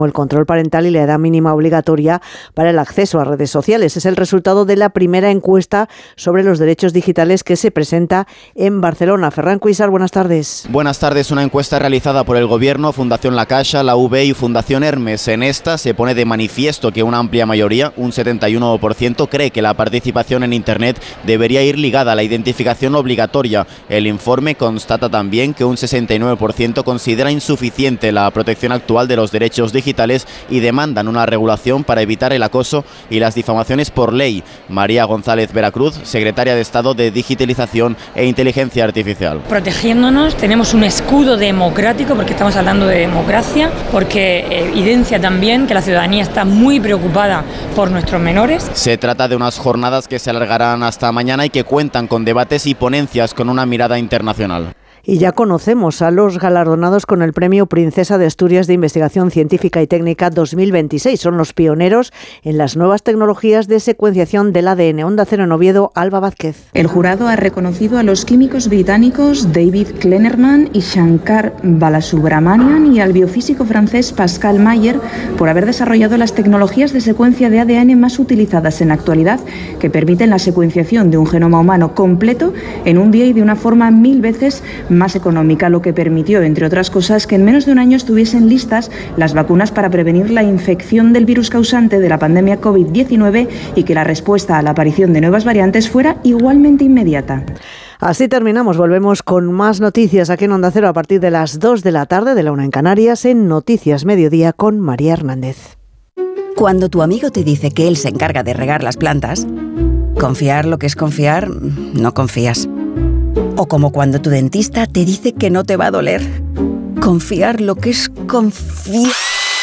el control parental y la edad mínima obligatoria para el acceso a redes sociales. Es el resultado de la primera encuesta sobre los derechos digitales que se presenta en Barcelona. Ferran Cuissart, buenas tardes. Buenas tardes. Una encuesta realizada por el Gobierno, Fundación La Caixa, la UB y Fundación Hermes. En esta se pone de manifiesto que una amplia mayoría, un 71%, cree que la participación en Internet debería ir ligada a la identificación obligatoria. El informe constata también que un 69% considera insuficiente la protección actual de los derechos digitales y demandan una regulación para evitar el acoso y las difamaciones por ley. María González Veracruz, secretaria de Estado de Digitalización e Inteligencia Artificial. Protegiéndonos, tenemos un escudo democrático, porque estamos hablando de democracia, porque evidencia también que la ciudadanía está muy preocupada por nuestros menores. Se trata de unas jornadas que se alargarán hasta mañana y que cuentan con debates y ponencias con una mirada internacional. Y ya conocemos a los galardonados con el Premio Princesa de Asturias de Investigación Científica y Técnica 2026. Son los pioneros en las nuevas tecnologías de secuenciación del ADN. Onda Cero en Oviedo, Alba Vázquez. El jurado ha reconocido a los químicos británicos David Klenerman y Shankar Balasubramanian y al biofísico francés Pascal Mayer por haber desarrollado las tecnologías de secuencia de ADN más utilizadas en la actualidad, que permiten la secuenciación de un genoma humano completo en un día y de una forma 1000 veces más económica, lo que permitió, entre otras cosas, que en menos de un año estuviesen listas las vacunas para prevenir la infección del virus causante de la pandemia COVID-19 y que la respuesta a la aparición de nuevas variantes fuera igualmente inmediata. Así terminamos. Volvemos con más noticias aquí en Onda Cero a partir de las 2 de la tarde, de la 1 en Canarias, en Noticias Mediodía con María Hernández. Cuando tu amigo te dice que él se encarga de regar las plantas, confiar lo que es confiar, no confías. O como cuando tu dentista te dice que no te va a doler. Confiar lo que es confiar.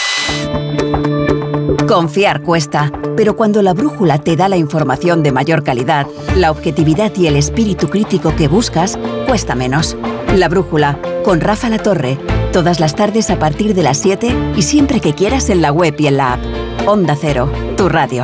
Confiar cuesta, pero cuando la brújula te da la información de mayor calidad, la objetividad y el espíritu crítico que buscas, cuesta menos. La brújula, con Rafa Latorre, todas las tardes a partir de las 7 y siempre que quieras en la web y en la app. Onda Cero, tu radio.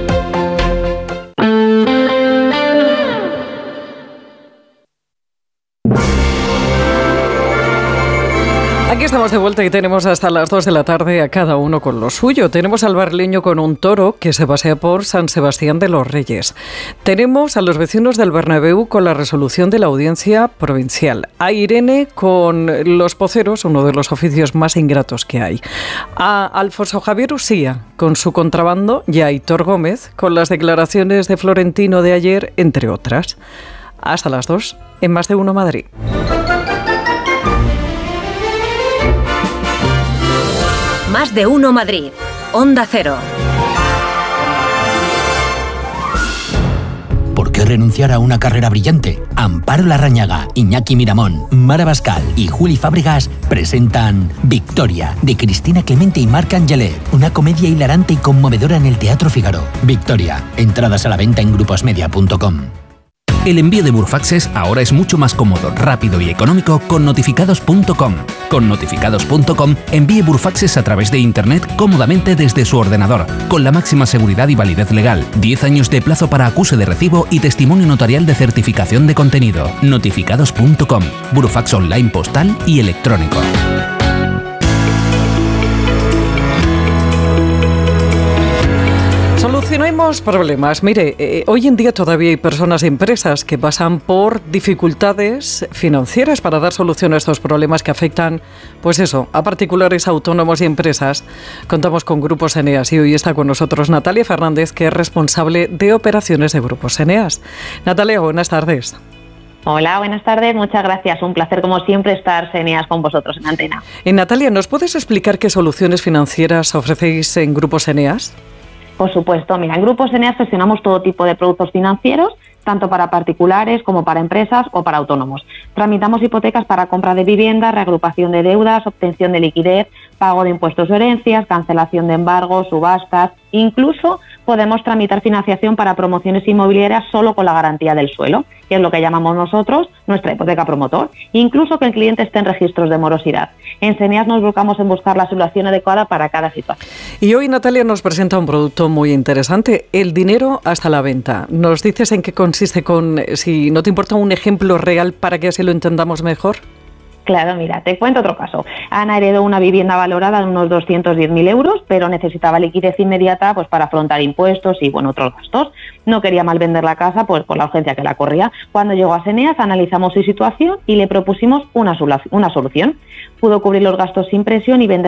Aquí estamos de vuelta y tenemos hasta las 2 de la tarde a cada uno con lo suyo. Tenemos al barleño con un toro que se pasea por San Sebastián de los Reyes. Tenemos a los vecinos del Bernabéu con la resolución de la Audiencia Provincial. A Irene con los poceros, uno de los oficios más ingratos que hay. A Alfonso Javier Usía con su contrabando y a Aitor Gómez con las declaraciones de Florentino de ayer, entre otras. Hasta las 2 en Más de Uno Madrid. Más de Uno Madrid. Onda Cero. ¿Por qué renunciar a una carrera brillante? Amparo Larrañaga, Iñaki Miramón, Mara Bascal y Juli Fábregas presentan Victoria, de Cristina Clemente y Marc Angelet, una comedia hilarante y conmovedora en el Teatro Fígaro. Victoria, entradas a la venta en gruposmedia.com. El envío de Burfaxes ahora es mucho más cómodo, rápido y económico con notificados.com. Con notificados.com envíe Burfaxes a través de Internet cómodamente desde su ordenador, con la máxima seguridad y validez legal, 10 años de plazo para acuse de recibo y testimonio notarial de certificación de contenido. Notificados.com, Burfax online postal y electrónico. Solucionemos problemas. Mire, hoy en día todavía hay personas y empresas que pasan por dificultades financieras para dar solución a estos problemas que afectan, pues eso, a particulares, autónomos y empresas. Contamos con Grupos Eneas y hoy está con nosotros Natalia Fernández, que es responsable de operaciones de Grupos Eneas. Natalia, buenas tardes. Hola, buenas tardes, muchas gracias. Un placer, como siempre, estar Eneas con vosotros en antena. Natalia, ¿nos puedes explicar qué soluciones financieras ofrecéis en Grupos Eneas? Por supuesto, mira, en Grupos Eneas gestionamos todo tipo de productos financieros, tanto para particulares como para empresas o para autónomos. Tramitamos hipotecas para compra de vivienda, reagrupación de deudas, obtención de liquidez, pago de impuestos o herencias, cancelación de embargos, subastas. Incluso podemos tramitar financiación para promociones inmobiliarias solo con la garantía del suelo, que es lo que llamamos nosotros nuestra hipoteca promotor, incluso que el cliente esté en registros de morosidad. En Eneas nos buscamos en buscar la solución adecuada para cada situación. Y hoy Natalia nos presenta un producto muy interesante, el dinero hasta la venta. ¿Nos dices en qué consiste, si no te importa, un ejemplo real para que así lo entendamos mejor? Claro, mira, te cuento otro caso. Ana heredó una vivienda valorada en unos 210.000 euros, pero necesitaba liquidez inmediata pues para afrontar impuestos y otros gastos. No quería mal vender la casa pues por la urgencia que la corría. Cuando llegó a Seneas analizamos su situación y le propusimos una solución. Pudo cubrir los gastos sin presión y vender